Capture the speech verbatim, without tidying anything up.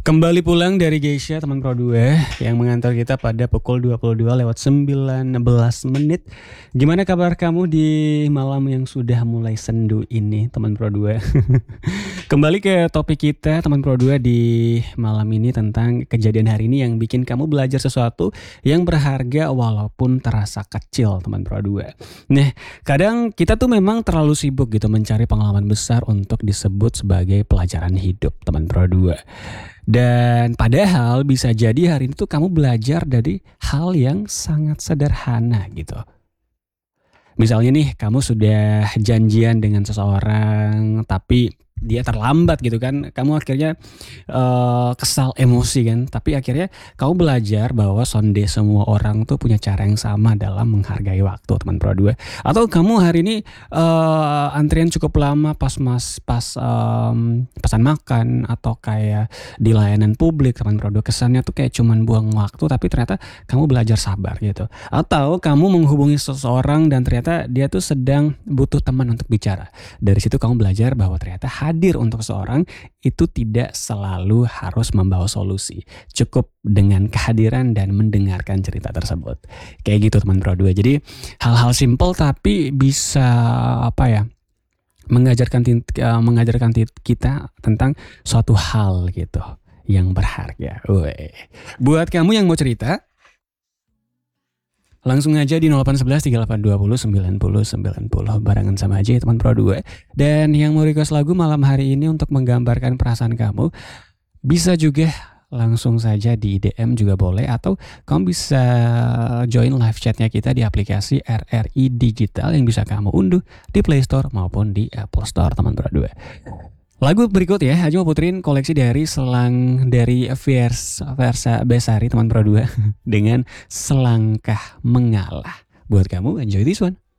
Kembali pulang dari Geisha teman Pro dua yang mengantar kita pada pukul dua puluh dua lewat sembilan belas menit. Gimana kabar kamu di malam yang sudah mulai sendu ini teman Pro dua? Kembali ke topik kita teman Pro dua di malam ini tentang kejadian hari ini yang bikin kamu belajar sesuatu yang berharga walaupun terasa kecil teman Pro dua. Nah, kadang kita tuh memang terlalu sibuk gitu mencari pengalaman besar untuk disebut sebagai pelajaran hidup teman Pro dua. Dan padahal bisa jadi hari ini tuh kamu belajar dari hal yang sangat sederhana gitu. Misalnya nih kamu sudah janjian dengan seseorang tapi dia terlambat gitu kan. Kamu akhirnya uh, kesal, emosi kan. Tapi akhirnya kamu belajar bahwa sonde semua orang tuh punya cara yang sama dalam menghargai waktu teman Pro dua. Atau kamu hari ini uh, antrian cukup lama pas mas pas um, pesan makan atau kayak di layanan publik teman Pro dua. Kesannya tuh kayak cuman buang waktu tapi ternyata kamu belajar sabar gitu. Atau kamu menghubungi seseorang dan ternyata dia tuh sedang butuh teman untuk bicara. Dari situ kamu belajar bahwa ternyata hadir untuk seseorang itu tidak selalu harus membawa solusi. Cukup dengan kehadiran dan mendengarkan cerita tersebut. Kayak gitu teman Pro dua. Jadi hal-hal simpel tapi bisa apa ya? mengajarkan uh, mengajarkan kita tentang suatu hal gitu yang berharga. Weh. Buat kamu yang mau cerita, langsung aja di nol delapan satu satu tiga delapan dua nol sembilan nol sembilan nol barengan sama aja ya teman Pro dua. Dan yang mau request lagu malam hari ini untuk menggambarkan perasaan kamu, bisa juga langsung saja di D M juga boleh, atau kamu bisa join live chatnya kita di aplikasi R R I Digital yang bisa kamu unduh di Play Store maupun di Apple Store teman Pro dua. Lagu berikut ya, Haji mau puterin koleksi dari selang dari Vers, Versa Besari teman Pro dua dengan Selangkah Mengalah. Buat kamu, enjoy this one.